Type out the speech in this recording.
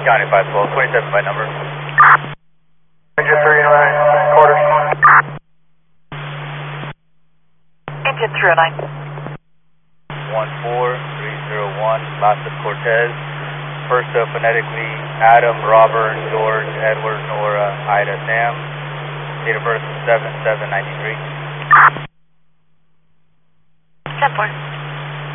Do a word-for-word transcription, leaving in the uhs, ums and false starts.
County five twelve, twenty-seven by number. Engine three oh nine, quarters. Engine three oh nine. one four three zero one, Las Cortez. First up phonetically, Adam, Robert, George, Edward, Nora, Ida, Sam. Date of birth seven seven ninety-three. ten four.